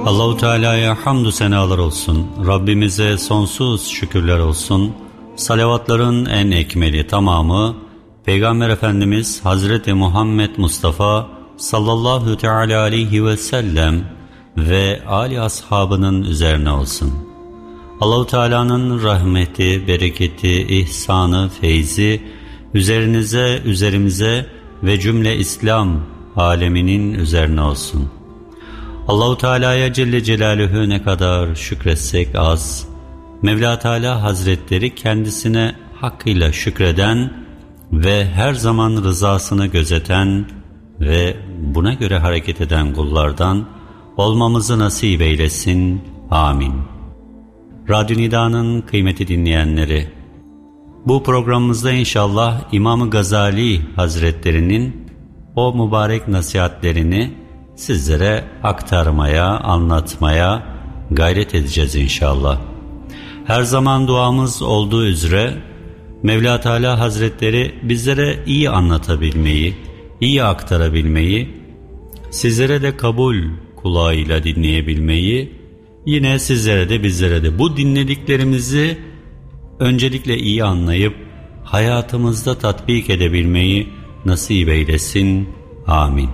Allahu Teala'ya hamdü senalar olsun. Rabbimize sonsuz şükürler olsun. Salavatların en ekmeli tamamı Peygamber Efendimiz Hazreti Muhammed Mustafa sallallahu teala aleyhi ve sellem ve âli ashabının üzerine olsun. Allahu Teala'nın rahmeti, bereketi, ihsanı, feyzi üzerinize, üzerimize ve cümle İslam aleminin üzerine olsun. Allahu Teala'ya Celle Celaluhu ne kadar şükretsek az. Mevla Teala Hazretleri kendisine hakkıyla şükreden ve her zaman rızasını gözeten ve buna göre hareket eden kullardan olmamızı nasip eylesin. Amin. Radyo Nida'nın kıymetli dinleyenleri, bu programımızda inşallah İmam-ı Gazali Hazretleri'nin o mübarek nasihatlerini sizlere aktarmaya, anlatmaya gayret edeceğiz inşallah. Her zaman duamız olduğu üzere Mevla Teala Hazretleri bizlere iyi anlatabilmeyi, iyi aktarabilmeyi, sizlere de kabul kulağıyla dinleyebilmeyi, yine sizlere de bizlere de bu dinlediklerimizi öncelikle iyi anlayıp hayatımızda tatbik edebilmeyi nasip eylesin. Amin.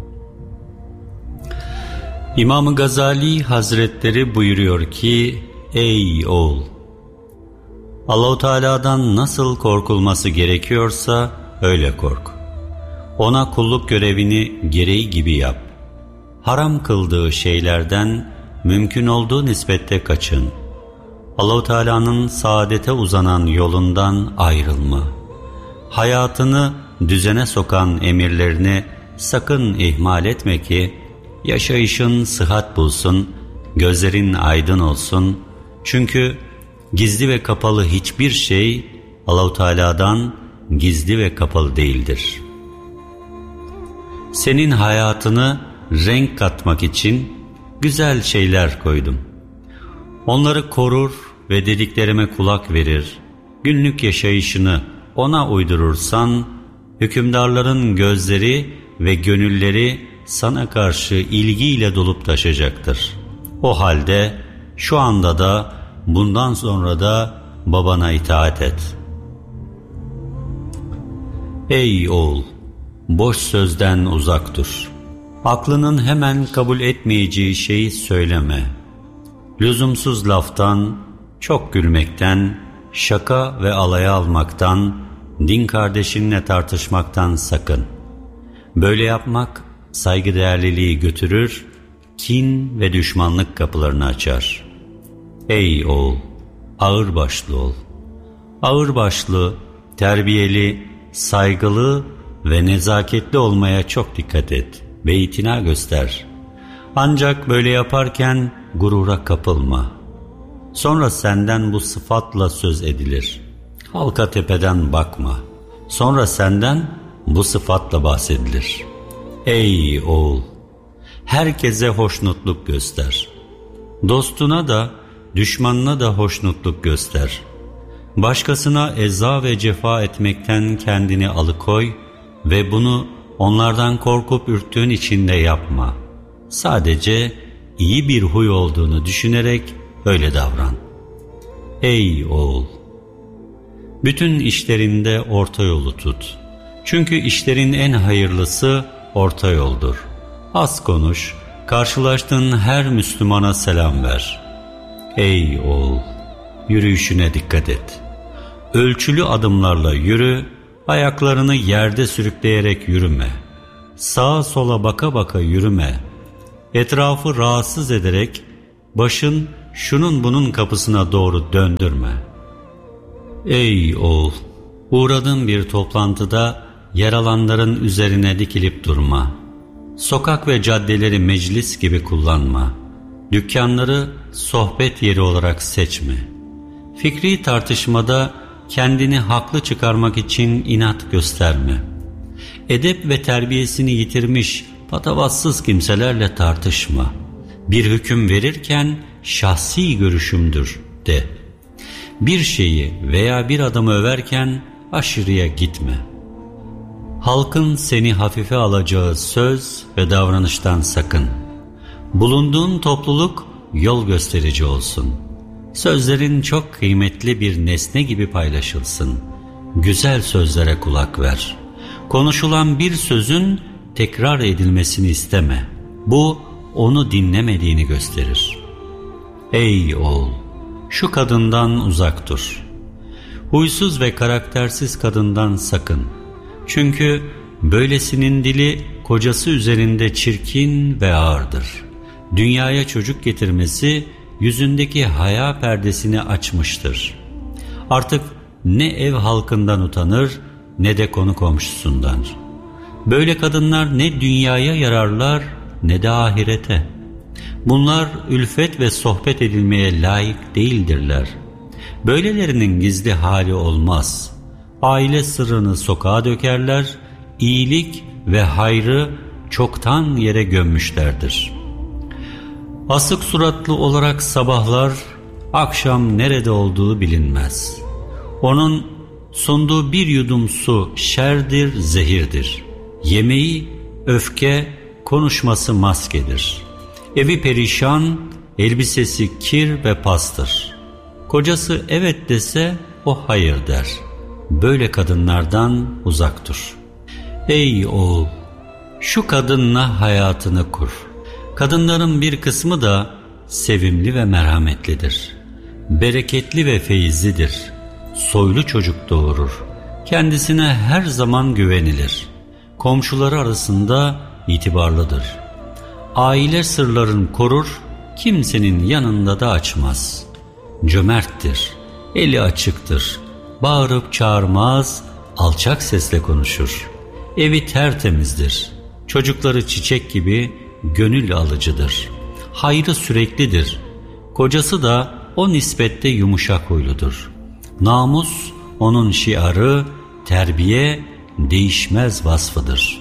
İmam-ı Gazali Hazretleri buyuruyor ki, ey oğul! Allah-u Teala'dan nasıl korkulması gerekiyorsa öyle kork. Ona kulluk görevini gereği gibi yap. Haram kıldığı şeylerden mümkün olduğu nispette kaçın. Allah-u Teala'nın saadete uzanan yolundan ayrılma. Hayatını düzene sokan emirlerini sakın ihmal etme ki yaşayışın sıhhat bulsun, gözlerin aydın olsun. Çünkü gizli ve kapalı hiçbir şey Allah-u Teala'dan gizli ve kapalı değildir. Senin hayatını renk katmak için güzel şeyler koydum. Onları korur ve dediklerime kulak verir. Günlük yaşayışını ona uydurursan, hükümdarların gözleri ve gönülleri sana karşı ilgiyle dolup taşacaktır. O halde şu anda da bundan sonra da babana itaat et. Ey oğul! Boş sözden uzak dur. Aklının hemen kabul etmeyeceği şeyi söyleme. Lüzumsuz laftan, çok gülmekten, şaka ve alaya almaktan, din kardeşinle tartışmaktan sakın. Böyle yapmak saygıdeğerliliği götürür, kin ve düşmanlık kapılarını açar. Ey oğul! Ağırbaşlı ol. Ağırbaşlı, terbiyeli, saygılı ve nezaketli olmaya çok dikkat et ve itina göster. Ancak böyle yaparken gurura kapılma. Sonra senden bu sıfatla söz edilir. Halka tepeden bakma. Sonra senden bu sıfatla bahsedilir. Ey oğul! Herkese hoşnutluk göster. Dostuna da, düşmanına da hoşnutluk göster. Başkasına eza ve cefa etmekten kendini alıkoy ve bunu onlardan korkup ürktüğün için de yapma. Sadece iyi bir huy olduğunu düşünerek öyle davran. Ey oğul! Bütün işlerinde orta yolu tut. Çünkü işlerin en hayırlısı orta yoldur. Az konuş, karşılaştığın her Müslümana selam ver. Ey oğul! Yürüyüşüne dikkat et. Ölçülü adımlarla yürü, ayaklarını yerde sürükleyerek yürüme. Sağa sola baka baka yürüme. Etrafı rahatsız ederek başın şunun bunun kapısına doğru döndürme. Ey oğul! Uğradığın bir toplantıda yer alanların üzerine dikilip durma. Sokak ve caddeleri meclis gibi kullanma. Dükkanları sohbet yeri olarak seçme. Fikri tartışmada kendini haklı çıkarmak için inat gösterme. Edep ve terbiyesini yitirmiş patavatsız kimselerle tartışma. Bir hüküm verirken şahsi görüşümdür de. Bir şeyi veya bir adamı överken aşırıya gitme. Halkın seni hafife alacağı söz ve davranıştan sakın. Bulunduğun topluluk yol gösterici olsun. Sözlerin çok kıymetli bir nesne gibi paylaşılsın. Güzel sözlere kulak ver. Konuşulan bir sözün tekrar edilmesini isteme. Bu onu dinlemediğini gösterir. Ey oğul! Şu kadından uzak dur. Huysuz ve karaktersiz kadından sakın. Çünkü böylesinin dili kocası üzerinde çirkin ve ağırdır. Dünyaya çocuk getirmesi yüzündeki haya perdesini açmıştır. Artık ne ev halkından utanır ne de konu komşusundan. Böyle kadınlar ne dünyaya yararlar ne de ahirete. Bunlar ülfet ve sohbet edilmeye layık değildirler. Böylelerinin gizli hali olmaz. Aile sırrını sokağa dökerler, iyilik ve hayrı çoktan yere gömmüşlerdir. Asık suratlı olarak sabahlar, akşam nerede olduğu bilinmez. Onun sunduğu bir yudum su şerdir, zehirdir. Yemeği öfke, konuşması maskedir. Evi perişan, elbisesi kir ve pastır. Kocası evet dese o hayır der. Böyle kadınlardan uzak dur. Ey oğul! Şu kadınla hayatını kur. Kadınların bir kısmı da sevimli ve merhametlidir. Bereketli ve feyizlidir. Soylu çocuk doğurur. Kendisine her zaman güvenilir. Komşuları arasında itibarlıdır. Aile sırlarını korur, kimsenin yanında da açmaz. Cömerttir, eli açıktır. Bağırıp çağırmaz, alçak sesle konuşur. Evi tertemizdir. Çocukları çiçek gibi gönül alıcıdır. Hayrı süreklidir. Kocası da o nispette yumuşak huyludur. Namus onun şiarı, terbiye değişmez vasfıdır.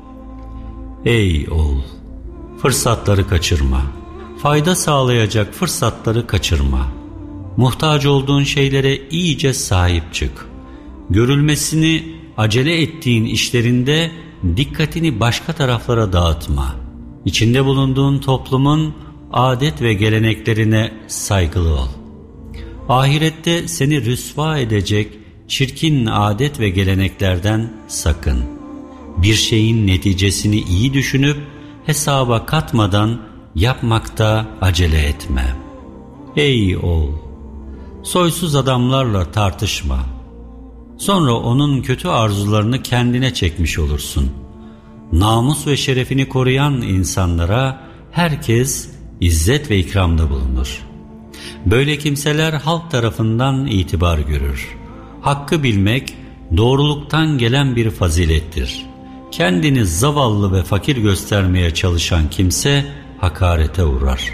Ey oğul! Fırsatları kaçırma. Fayda sağlayacak fırsatları kaçırma. Muhtaç olduğun şeylere iyice sahip çık. Görülmesini acele ettiğin işlerinde dikkatini başka taraflara dağıtma. İçinde bulunduğun toplumun adet ve geleneklerine saygılı ol. Ahirette seni rüsva edecek çirkin adet ve geleneklerden sakın. Bir şeyin neticesini iyi düşünüp hesaba katmadan yapmakta acele etme. Ey oğul! Soysuz adamlarla tartışma. Sonra onun kötü arzularını kendine çekmiş olursun. Namus ve şerefini koruyan insanlara herkes izzet ve ikramda bulunur. Böyle kimseler halk tarafından itibar görür. Hakkı bilmek doğruluktan gelen bir fazilettir. Kendini zavallı ve fakir göstermeye çalışan kimse hakarete uğrar.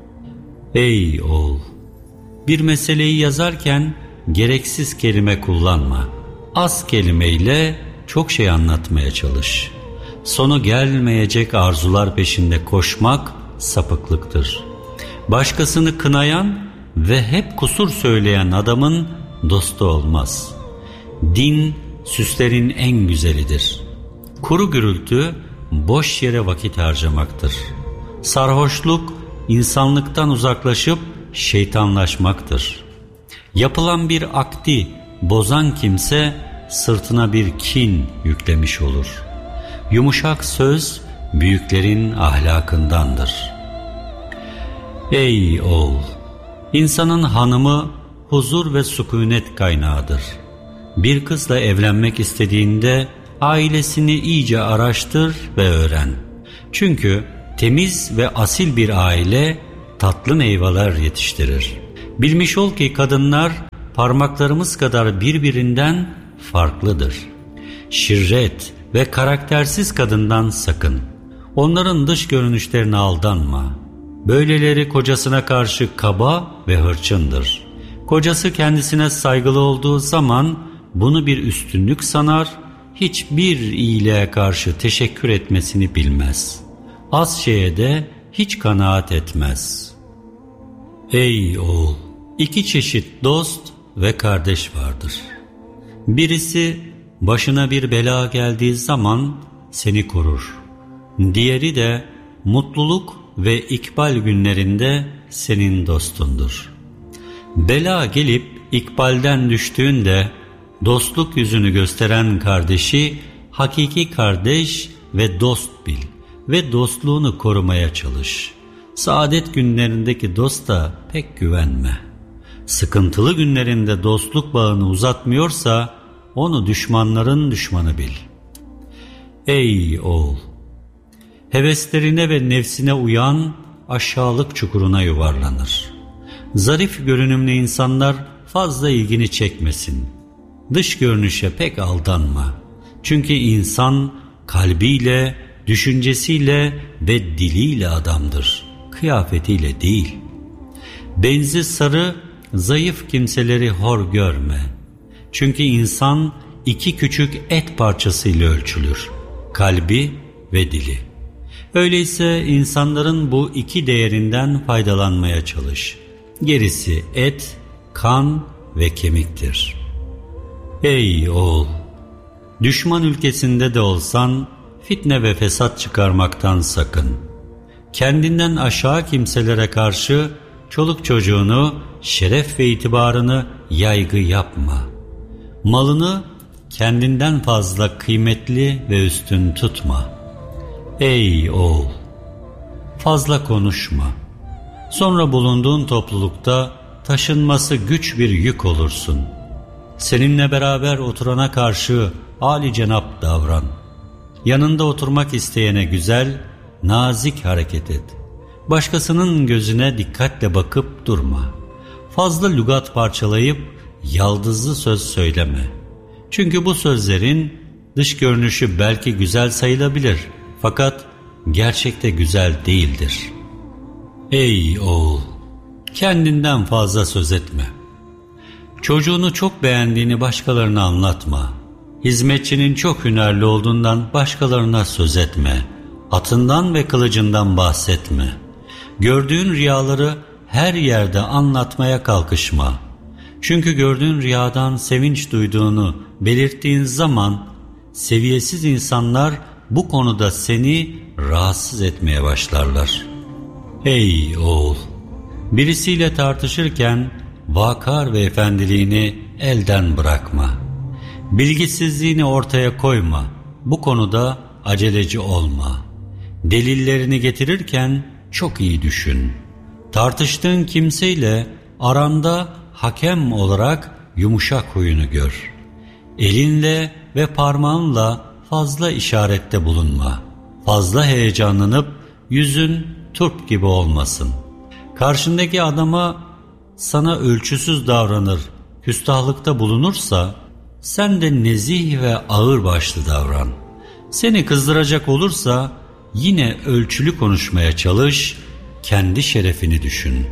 Ey oğul! Bir meseleyi yazarken gereksiz kelime kullanma. Az kelimeyle çok şey anlatmaya çalış. Sonu gelmeyecek arzular peşinde koşmak sapıklıktır. Başkasını kınayan ve hep kusur söyleyen adamın dostu olmaz. Din süslerin en güzelidir. Kuru gürültü boş yere vakit harcamaktır. Sarhoşluk insanlıktan uzaklaşıp şeytanlaşmaktır. Yapılan bir akdi bozan kimse sırtına bir kin yüklemiş olur. Yumuşak söz büyüklerin ahlakındandır. Ey oğul! İnsanın hanımı huzur ve sükunet kaynağıdır. Bir kızla evlenmek istediğinde ailesini iyice araştır ve öğren. Çünkü temiz ve asil bir aile tatlı meyveler yetiştirir. Bilmiş ol ki kadınlar parmaklarımız kadar birbirinden farklıdır. Şirret ve karaktersiz kadından sakın. Onların dış görünüşlerine aldanma. Böyleleri kocasına karşı kaba ve hırçındır. Kocası kendisine saygılı olduğu zaman bunu bir üstünlük sanar, hiçbir iyiliğe karşı teşekkür etmesini bilmez. Az şeye de hiç kanaat etmez. Ey oğul! İki çeşit dost ve kardeş vardır. Birisi başına bir bela geldiği zaman seni korur. Diğeri de mutluluk ve ikbal günlerinde senin dostundur. Bela gelip ikbalden düştüğünde dostluk yüzünü gösteren kardeşi hakiki kardeş ve dost bil ve dostluğunu korumaya çalış. Saadet günlerindeki dosta pek güvenme. Sıkıntılı günlerinde dostluk bağını uzatmıyorsa onu düşmanların düşmanı bil. Ey oğul! Heveslerine ve nefsine uyan aşağılık çukuruna yuvarlanır. Zarif görünümlü insanlar fazla ilgini çekmesin. Dış görünüşe pek aldanma. Çünkü insan kalbiyle, düşüncesiyle ve diliyle adamdır. Kıyafetiyle değil. Benzi sarı, zayıf kimseleri hor görme. Çünkü insan iki küçük et parçasıyla ölçülür. Kalbi ve dili. Öyleyse insanların bu iki değerinden faydalanmaya çalış. Gerisi et, kan ve kemiktir. Ey oğul! Düşman ülkesinde de olsan fitne ve fesat çıkarmaktan sakın. Kendinden aşağı kimselere karşı çoluk çocuğunu, şeref ve itibarını yaygı yapma. Malını kendinden fazla kıymetli ve üstün tutma. Ey oğul! Fazla konuşma. Sonra bulunduğun toplulukta taşınması güç bir yük olursun. Seninle beraber oturana karşı âli-cenap davran. Yanında oturmak isteyene güzel, nazik hareket et. Başkasının gözüne dikkatle bakıp durma. Fazla lügat parçalayıp yaldızlı söz söyleme. Çünkü bu sözlerin dış görünüşü belki güzel sayılabilir, fakat gerçekte güzel değildir. Ey oğul! Kendinden fazla söz etme. Çocuğunu çok beğendiğini başkalarına anlatma. Hizmetçinin çok hünerli olduğundan başkalarına söz etme. Atından ve kılıcından bahsetme. Gördüğün rüyaları her yerde anlatmaya kalkışma. Çünkü gördüğün rüyadan sevinç duyduğunu belirttiğin zaman seviyesiz insanlar bu konuda seni rahatsız etmeye başlarlar. Ey oğul! Birisiyle tartışırken vakar ve efendiliğini elden bırakma. Bilgisizliğini ortaya koyma. Bu konuda aceleci olma. Delillerini getirirken çok iyi düşün. Tartıştığın kimseyle aranda hakem olarak yumuşak huyunu gör. Elinle ve parmağınla fazla işarette bulunma. Fazla heyecanlanıp yüzün turp gibi olmasın. Karşındaki adama sana ölçüsüz davranır, küstahlıkta bulunursa sen de nezih ve ağırbaşlı davran. Seni kızdıracak olursa yine ölçülü konuşmaya çalış, kendi şerefini düşün.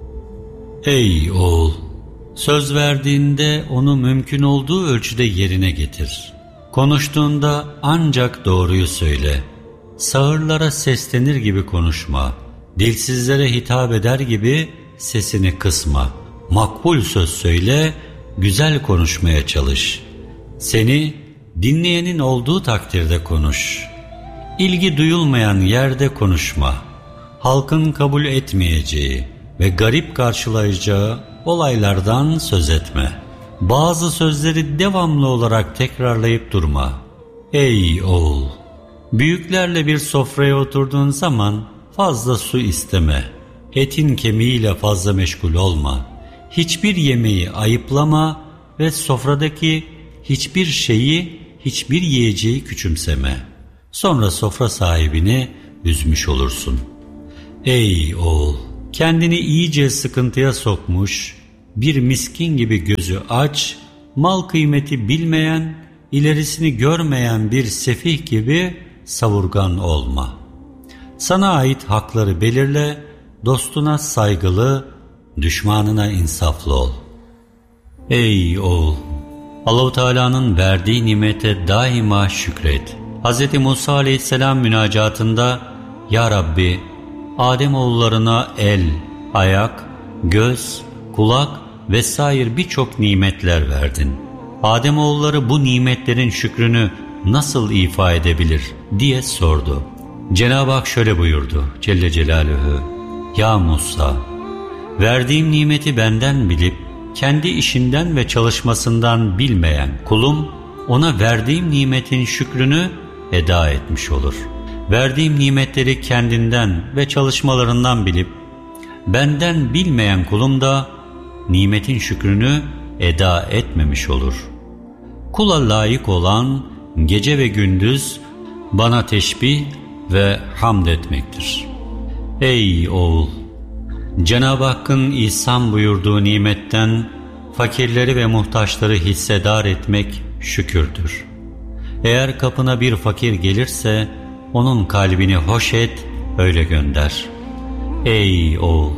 Ey oğul! Söz verdiğinde onu mümkün olduğu ölçüde yerine getir. Konuştuğunda ancak doğruyu söyle. Sağırlara seslenir gibi konuşma. Dilsizlere hitap eder gibi sesini kısma. Makbul söz söyle, güzel konuşmaya çalış. Seni dinleyenin olduğu takdirde konuş. İlgi duyulmayan yerde konuşma. Halkın kabul etmeyeceği ve garip karşılayacağı olaylardan söz etme. Bazı sözleri devamlı olarak tekrarlayıp durma. Ey oğul! Büyüklerle bir sofraya oturduğun zaman fazla su isteme. Etin kemiğiyle fazla meşgul olma. Hiçbir yemeği ayıplama ve sofradaki hiçbir şeyi, hiçbir yiyeceği küçümseme. Sonra sofra sahibini üzmüş olursun. Ey oğul! Kendini iyice sıkıntıya sokmuş, bir miskin gibi gözü aç, mal kıymeti bilmeyen, ilerisini görmeyen bir sefih gibi savurgan olma. Sana ait hakları belirle, dostuna saygılı, düşmanına insaflı ol. Ey oğul! Allah-u Teala'nın verdiği nimete daima şükret. Hz. Musa aleyhisselam münacatında, Ya Rabbi, Ademoğullarına el, ayak, göz, kulak vesaire birçok nimetler verdin. Ademoğulları bu nimetlerin şükrünü nasıl ifa edebilir diye sordu. Cenab-ı Hak şöyle buyurdu Celle Celaluhu: Ya Musa, verdiğim nimeti benden bilip kendi işinden ve çalışmasından bilmeyen kulum, ona verdiğim nimetin şükrünü eda etmiş olur. Verdiğim nimetleri kendinden ve çalışmalarından bilip benden bilmeyen kulum da nimetin şükrünü eda etmemiş olur. Kula layık olan gece ve gündüz bana teşbih ve hamd etmektir. Ey oğul! Cenab-ı Hakk'ın ihsan buyurduğu nimetten fakirleri ve muhtaçları hissedar etmek şükürdür. Eğer kapına bir fakir gelirse onun kalbini hoş et, öyle gönder. Ey oğul!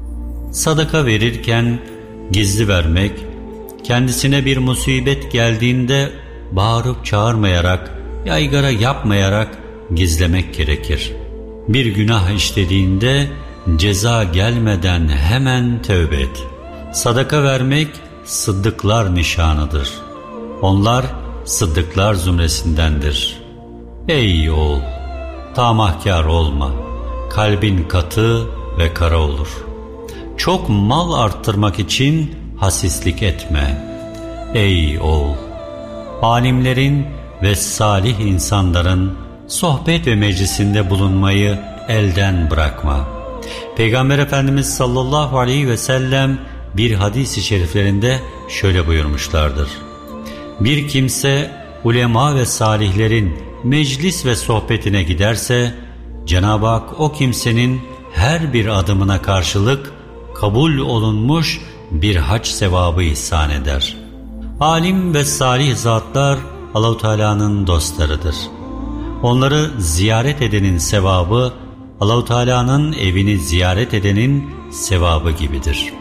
Sadaka verirken gizli vermek, kendisine bir musibet geldiğinde bağırıp çağırmayarak, yaygara yapmayarak gizlemek gerekir. Bir günah işlediğinde ceza gelmeden hemen tövbe et. Sadaka vermek sıddıklar nişanıdır. Onlar sıddıklar zümresindendir. Ey oğul! Tamahkar olma. Kalbin katı ve kara olur. Çok mal arttırmak için hasislik etme. Ey oğul! Alimlerin ve salih insanların sohbet ve meclisinde bulunmayı elden bırakma. Peygamber Efendimiz sallallahu aleyhi ve sellem bir hadis-i şeriflerinde şöyle buyurmuşlardır: Bir kimse ulema ve salihlerin meclis ve sohbetine giderse, Cenab-ı Hak o kimsenin her bir adımına karşılık kabul olunmuş bir hac sevabı ihsan eder. Alim ve salih zatlar Allah-u Teala'nın dostlarıdır. Onları ziyaret edenin sevabı Allah-u Teala'nın evini ziyaret edenin sevabı gibidir.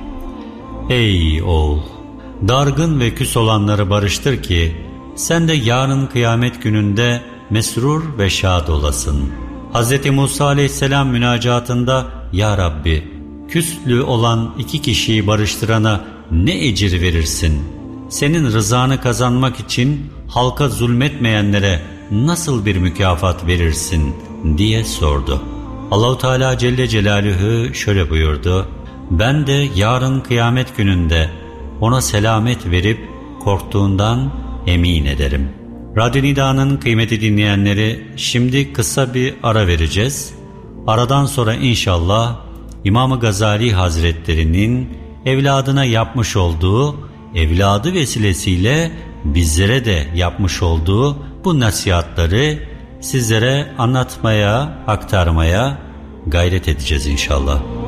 Ey oğul! Dargın ve küs olanları barıştır ki sen de yarın kıyamet gününde mesrur ve şad olasın. Hz. Musa aleyhisselam münacatında Ya Rabbi, küslü olan iki kişiyi barıştırana ne ecir verirsin? Senin rızanı kazanmak için halka zulmetmeyenlere nasıl bir mükafat verirsin diye sordu. Allah-u Teala Celle Celaluhu şöyle buyurdu: Ben de yarın kıyamet gününde ona selamet verip korktuğundan emin ederim. Radyo Nida'nın kıymetli dinleyenleri, şimdi kısa bir ara vereceğiz. Aradan sonra inşallah İmam-ı Gazali Hazretleri'nin evladına yapmış olduğu, evladı vesilesiyle bizlere de yapmış olduğu bu nasihatları sizlere anlatmaya, aktarmaya gayret edeceğiz inşallah.